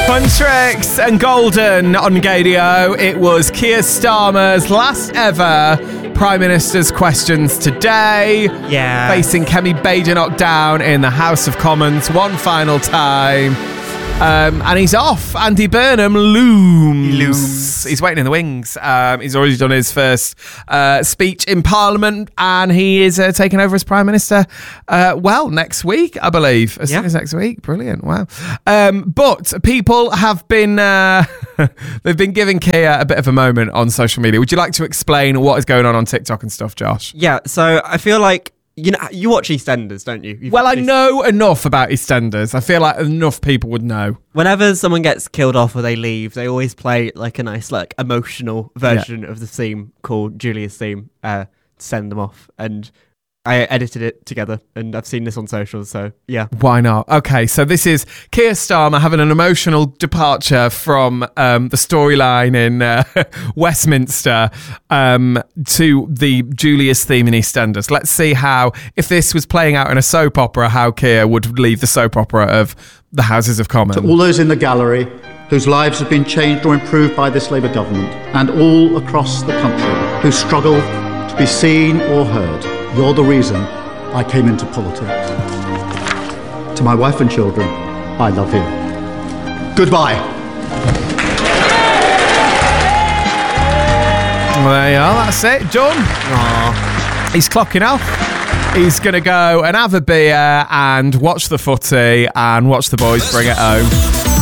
Huntrix and Golden on Gadio. It was Keir Starmer's last ever Prime Minister's Questions today. Yeah. Facing Kemi Badenoch down in the House of Commons one final time. And he's off. Andy Burnham looms. He's waiting in the wings. He's already done his first speech in Parliament, and he is taking over as Prime Minister, next week, I believe. As soon as next week. Brilliant. Wow. But people have been, they've been giving Keir a bit of a moment on social media. Would you like to explain what is going on TikTok and stuff, Josh? Yeah, so I feel like, you watch EastEnders, don't you? I know enough about EastEnders. I feel like enough people would know. Whenever someone gets killed off or they leave, they always play like a nice, like, emotional version of the theme called Julia's theme to send them off. And I edited it together, and I've seen this on socials, so yeah. Why not? Okay, so this is Keir Starmer having an emotional departure from the storyline in Westminster to the Julia's theme in EastEnders. Let's see how, if this was playing out in a soap opera, how Keir would leave the soap opera of the Houses of Commons. To all those in the gallery whose lives have been changed or improved by this Labour government, and all across the country who struggle to be seen or heard, you're the reason I came into politics. To my wife and children, I love you. Goodbye. Well, there you are, that's it, done. Aww. He's clocking off. He's going to go and have a beer and watch the footy and watch the boys bring it home.